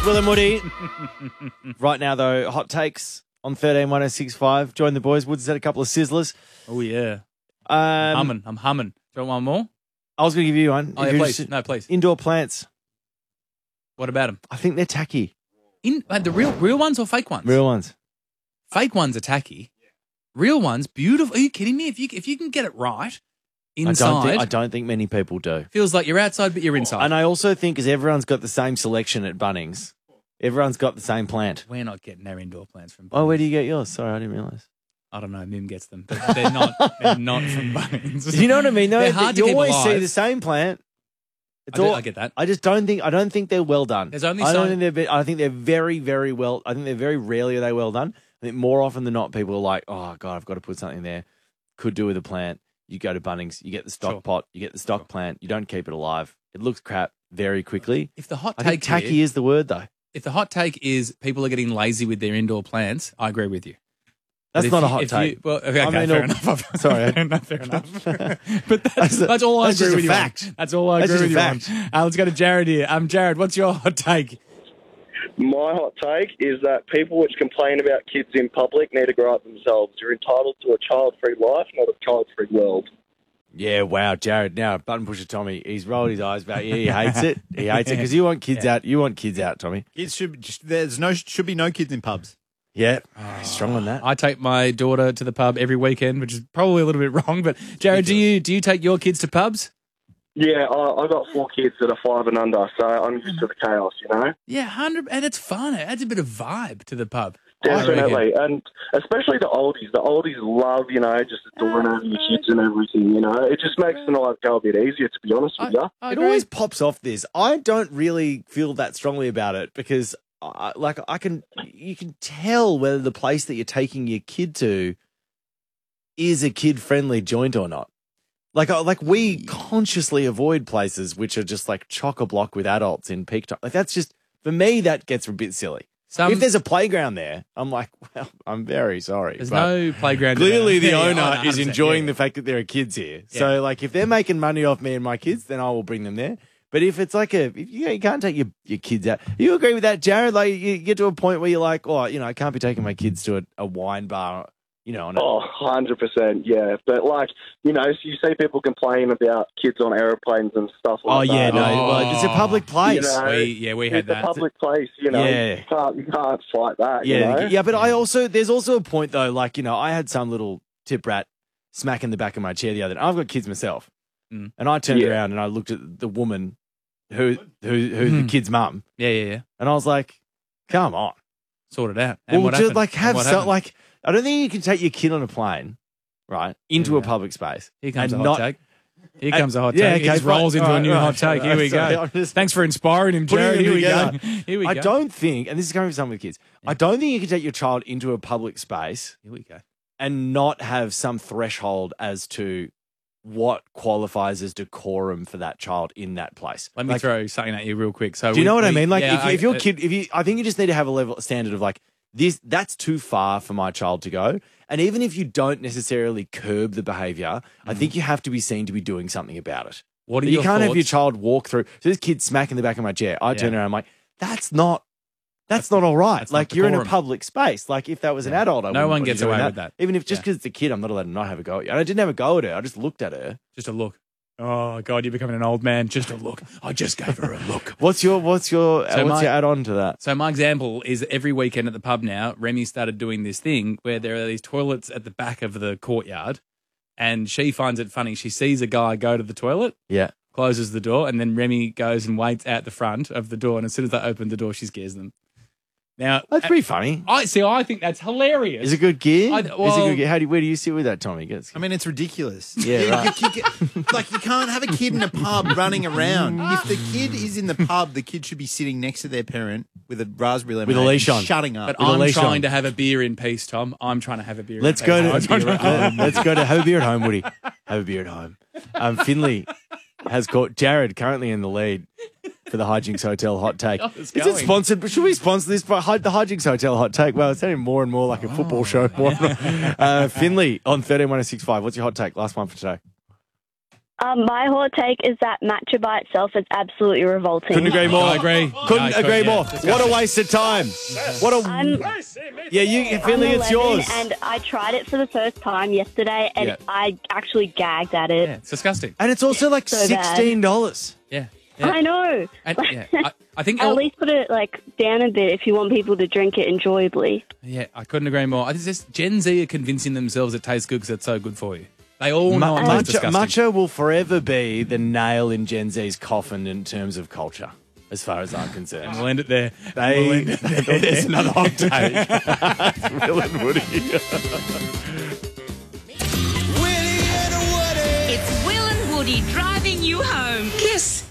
Will and Woody. Right now, though, hot takes on 131065. Join the boys. Woods had a couple of sizzlers. Oh, yeah. I'm humming. Do you want one more? I was going to give you one. Oh, yeah, please. No, please. Indoor plants. What about them? I think they're tacky. The real ones or fake ones? Real ones. Fake ones are tacky. Real ones, beautiful. Are you kidding me? If you can get it right inside, I don't think many people do. Feels like you're outside, but you're inside. And I also think because everyone's got the same selection at Bunnings, everyone's got the same plant. We're not getting our indoor plants from Bunnings. Oh, where do you get yours? Sorry, I didn't realise. I don't know. Mim gets them, but they're not. They're not from Bunnings. You know what I mean? No, They're hard to you keep always alive. see the same plant. I get that. I just don't think. I don't think they're well done. There's only I don't some- think they're. I think they're very, very well. I think they're very rarely are they well done. I think more often than not, people are like, "Oh God, I've got to put something there." Could do with a plant. You go to Bunnings, you get the stock pot, you get the stock plant. You don't keep it alive. It looks crap very quickly. If the hot I take think tacky here- is the word though. If the hot take is people are getting lazy with their indoor plants, I agree with you. That's But not if a you- hot if take. you- well, okay, I mean, fair no- enough. Sorry. fair enough. But that's all I that's agree just with a you fact. on. That's all I That's agree with just you a on. fact. Let's go to Jared here. Jared, what's your hot take? My hot take is that people which complain about kids in public need to grow up themselves. You're entitled to a child-free life, not a child-free world. Yeah, wow, Jared. Now, button pusher Tommy, he's rolled his eyes back. Yeah, he hates it. He hates it because you want kids out. You want kids out, Tommy. Kids should be no kids in pubs. Yeah, he's strong on that. I take my daughter to the pub every weekend, which is probably a little bit wrong. But Jared, do you take your kids to pubs? Yeah, I've got 4 kids that are 5 and under, so I'm used to the chaos, you know? Yeah, 100, and it's fun. It adds a bit of vibe to the pub. I reckon. Definitely, and especially the oldies. The oldies love, just adoring over your kids and everything, It just makes the night go a bit easier, to be honest with you. It always pops off this. I don't really feel that strongly about it because, you can tell whether the place that you're taking your kid to is a kid-friendly joint or not. We consciously avoid places which are just like chock-a-block with adults in peak time. Like that's just, for me, that gets a bit silly. If there's a playground there, I'm like, well, I'm very sorry. There's but no playground. Clearly, the Yeah, owner is 100%, enjoying yeah. the fact that there are kids here. Yeah. So, if they're making money off me and my kids, then I will bring them there. But if it's if you can't take your kids out, you agree with that, Jared? Like, you get to a point where you're like, I can't be taking my kids to a wine bar, on Oh, 100%, yeah. But, so you see people complain about kids on aeroplanes and stuff like that. Oh, yeah, no. Well, it's a public place. We had It's a that. public place, Yeah. You can't fight that, Yeah, yeah, but there's also a point though, I had some little tip rat smack in the back of my chair the other day. I've got kids myself. And I turned around and I looked at the woman who's the kid's mum. Yeah. And I was like, come on. Sort it out. And Well, what just happened? I don't think you can take your kid on a plane, right, into a public space. Here comes a and hot take. Here comes a hot take. Yeah, He just okay, rolls fine. into a All new right, hot right, take. Here we sorry, go. I'm just Thanks for inspiring him, putting Jared. them Here we together. go. Here we go. I don't think, and this is coming from someone with kids, I don't think you can take your child into a public space Here we go. and not have some threshold as to what qualifies as decorum for that child in that place. Let me throw something at you real quick. So Do you know what I mean? yeah, if your kid, I think you just need to have a standard of that's too far for my child to go. And even if you don't necessarily curb the behavior, I think you have to be seen to be doing something about it. What are you your can't have your thoughts? child walk through. So this kid smacking the back of my chair. I turn around, I'm like, that's not all right. That's not You're in a decorum. public space. If that was an adult, I No wouldn't one want you gets doing away with that. Even if just because it's a kid, I'm not allowed to not have a go at you. And I didn't have a go at her. I just looked at her. Just a look. Oh God, you're becoming an old man. Just a look. I just gave her a look. What's your add-on to that? So my example is every weekend at the pub now, Remy started doing this thing where there are these toilets at the back of the courtyard, and she finds it funny. She sees a guy go to the toilet, Yeah. closes the door, and then Remy goes and waits at the front of the door, and as soon as they open the door, she scares them. Now That's pretty funny. I think that's hilarious. Is it a good gear? I- Is it a well- good gear? Where do you sit with that, Tommy? I mean, it's ridiculous. Yeah, right. You can't have a kid in a pub running around. If the kid is in the pub, the kid should be sitting next to their parent with a raspberry lemonade, With a leash and on. shutting up. But With a I'm leash trying on. to have a beer in peace, Tom. I'm trying to have a beer Let's in go peace. let's go to have a beer at home, Woody. Have a beer at home. Finley has caught Jared currently in the lead for the Hijinks Hotel hot take. Is it going. sponsored? But should we sponsor this by the Hijinks Hotel hot take? Well, it's sounding more and more like a football show. Finley on 131065. What's your hot take? Last one for today. My hot take is that matcha by itself is absolutely revolting. Couldn't agree more. I agree. Couldn't agree more. Disgusting. What a waste of time. What a... Yeah, Finley, I'm it's 11 yours. And I tried it for the first time yesterday, and Yeah. I actually gagged at it. Yeah, it's disgusting. And it's also like So bad. $16. Yeah. Yeah. I know. And, yeah, I think At least put it down a bit if you want people to drink it enjoyably. Yeah, I couldn't agree more. I think just Gen Z are convincing themselves it tastes good because it's so good for you. They all know it tastes disgusting. Matcha will forever be the nail in Gen Z's coffin in terms of culture, as far as I'm concerned. We'll end it there. There's another hot take. It's Will and Woody. It's Will and Woody driving you home. Kiss.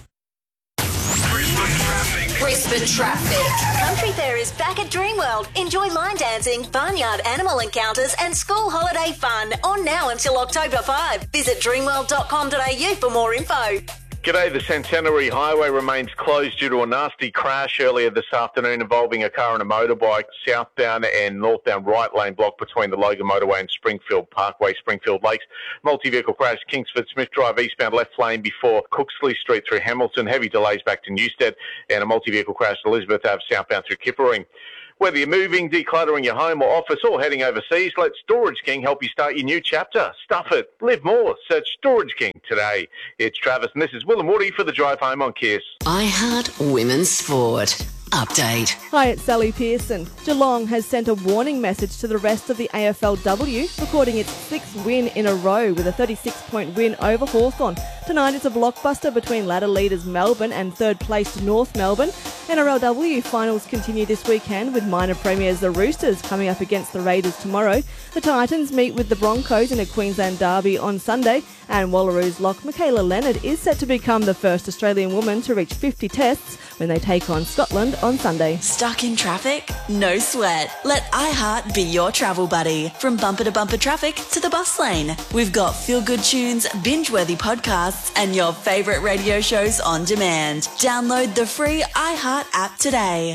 Brisbane traffic. Country Fair is back at Dreamworld. Enjoy line dancing, barnyard animal encounters and school holiday fun on now until October 5. Visit dreamworld.com.au for more info. G'day, the Centenary Highway remains closed due to a nasty crash earlier this afternoon involving a car and a motorbike. Southbound and northbound right lane block between the Logan Motorway and Springfield Parkway, Springfield Lakes. Multi-vehicle crash, Kingsford Smith Drive eastbound left lane before Cooksley Street through Hamilton. Heavy delays back to Newstead, and a multi-vehicle crash Elizabeth Ave southbound through Kippering. Whether you're moving, decluttering your home or office, or heading overseas, let Storage King help you start your new chapter. Stuff it. Live more. Search Storage King today. It's Travis, and this is Will and Woody for the Drive Home on Kiss. iHeart Women's Sport. Update. Hi, it's Sally Pearson. Geelong has sent a warning message to the rest of the AFLW, recording its 6th win in a row with a 36-point win over Hawthorn. Tonight it's a blockbuster between ladder leaders Melbourne and third-placed North Melbourne. NRLW finals continue this weekend with minor premiers the Roosters coming up against the Raiders tomorrow. The Titans meet with the Broncos in a Queensland derby on Sunday, and Wallaroos lock Michaela Leonard is set to become the first Australian woman to reach 50 tests when they take on Scotland on Sunday. Stuck in traffic? No sweat. Let iHeart be your travel buddy. From bumper to bumper traffic to the bus lane. We've got feel-good tunes, binge-worthy podcasts, and your favourite radio shows on demand. Download the free iHeart app today.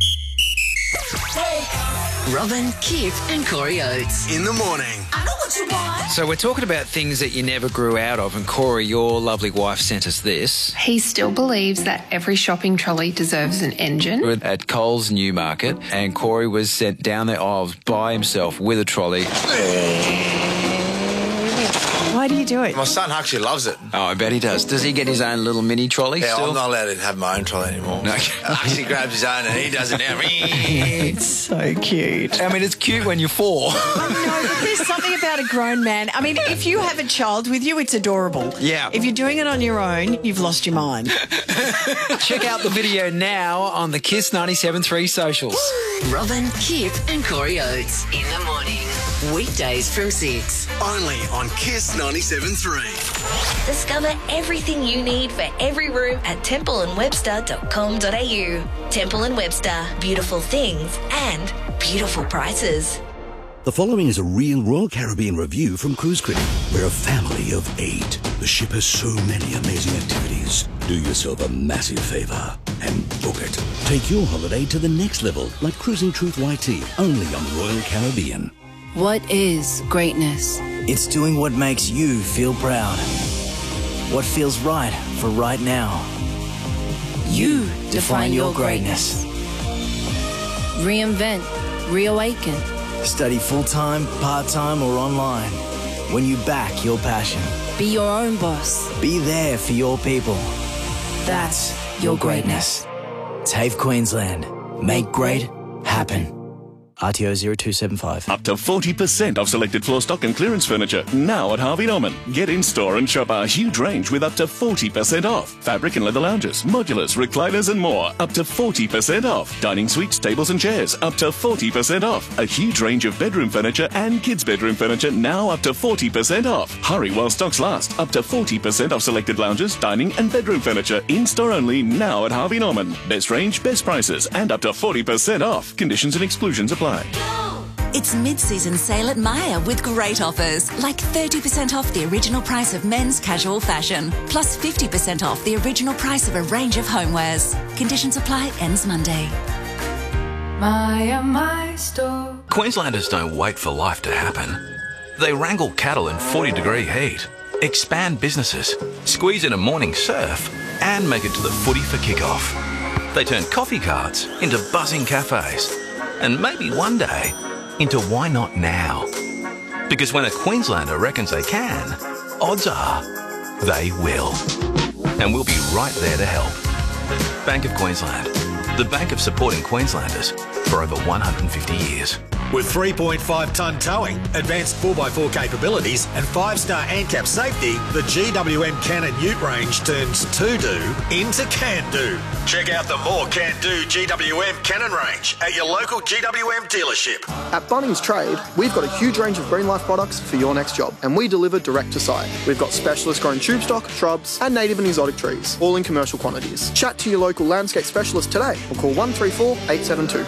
Robin, Kip and Corey Oates. In the morning. I know what you want. So we're talking about things that you never grew out of, and Corey, your lovely wife, sent us this. He still believes that every shopping trolley deserves an engine. We're at Coles Newmarket, and Corey was sent down the aisles by himself with a trolley. Why do you do it? My son actually loves it. Oh, I bet he does. Does he get his own little mini trolley Yeah, still? I'm not allowed to have my own trolley anymore. No. Actually grabs his own and he does it now. It's so cute. I mean, it's cute when you're 4. I know, but there's something about a grown man. I mean, if you have a child with you, it's adorable. Yeah. If you're doing it on your own, you've lost your mind. Check out the video now on the Kiss 97.3 socials. Robin, Kip and Corey Oates. In the morning. Weekdays from 6. Only on Kiss 97.3. Discover everything you need for every room at templeandwebster.com.au. Temple and Webster. Beautiful things and beautiful prices. The following is a real Royal Caribbean review from Cruise Critic. We're a family of 8. The ship has so many amazing activities. Do yourself a massive favour and book it. Take your holiday to the next level, like Cruising Truth YT, only on Royal Caribbean. What is greatness? It's doing what makes you feel proud. What feels right for right now. You define your greatness. Reinvent. Reawaken. Study full-time, part-time or online. When you back your passion. Be your own boss. Be there for your people. That's your greatness. TAFE Queensland. Make great happen. RTO 0275. Up to 40% off selected floor stock and clearance furniture now at Harvey Norman. Get in store and shop our huge range with up to 40% off. Fabric and leather lounges, modulars, recliners and more. Up to 40% off. Dining suites, tables and chairs. Up to 40% off. A huge range of bedroom furniture and kids' bedroom furniture now up to 40% off. Hurry while stocks last. Up to 40% off selected lounges, dining and bedroom furniture. In store only now at Harvey Norman. Best range, best prices and up to 40% off. Conditions and exclusions apply. It's mid-season sale at Myer with great offers, like 30% off the original price of men's casual fashion, plus 50% off the original price of a range of homewares. Conditions apply, ends Monday. My store. Queenslanders don't wait for life to happen. They wrangle cattle in 40-degree heat expand businesses, squeeze in a morning surf, and make it to the footy for kickoff. They turn coffee carts into buzzing cafes, and maybe one day into why not now? Because when a Queenslander reckons they can, odds are they will. And we'll be right there to help. Bank of Queensland, the bank of supporting Queenslanders for over 150 years. With 3.5-tonne towing, advanced 4x4 capabilities and 5-star ANCAP safety, the GWM Cannon Ute range turns to-do into can-do. Check out the more can-do GWM Cannon range at your local GWM dealership. At Bunnings Trade, we've got a huge range of Green Life products for your next job, and we deliver direct to site. We've got specialist grown tube stock, shrubs, and native and exotic trees, all in commercial quantities. Chat to your local landscape specialist today or call 134 872.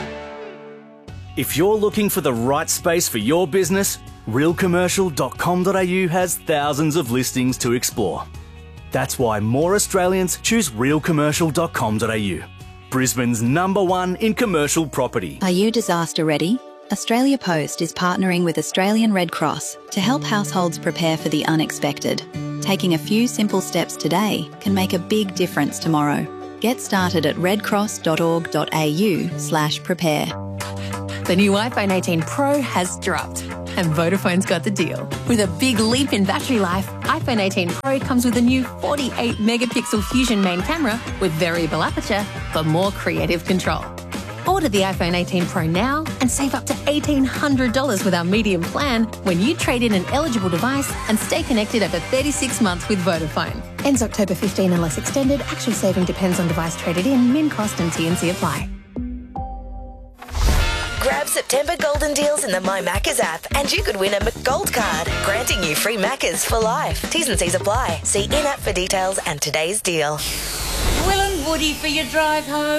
If you're looking for the right space for your business, realcommercial.com.au has thousands of listings to explore. That's why more Australians choose realcommercial.com.au, Brisbane's #1 in commercial property. Are you disaster ready? Australia Post is partnering with Australian Red Cross to help households prepare for the unexpected. Taking a few simple steps today can make a big difference tomorrow. Get started at redcross.org.au/prepare. The new iPhone 18 Pro has dropped, and Vodafone's got the deal. With a big leap in battery life, iPhone 18 Pro comes with a new 48-megapixel Fusion main camera with variable aperture for more creative control. Order the iPhone 18 Pro now and save up to $1,800 with our medium plan when you trade in an eligible device and stay connected over 36 months with Vodafone. Ends October 15 unless extended. Actual saving depends on device traded in. Min cost and T&C apply. Grab September golden deals in the My Maccas app and you could win a McGold card, granting you free Maccas for life. T's and C's apply. See in-app for details and today's deal. Will and Woody for your drive home.